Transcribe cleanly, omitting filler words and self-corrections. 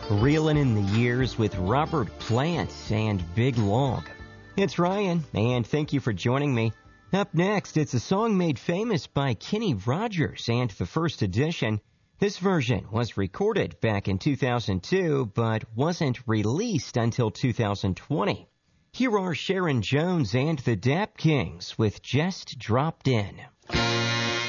Reelin' in the Years with Robert Plant and Big Log. It's Ryan, and thank you for joining me. Up next, it's a song made famous by Kenny Rogers and the First Edition. This version was recorded back in 2002, but wasn't released until 2020. Here are Sharon Jones and the Dap Kings with Just Dropped In.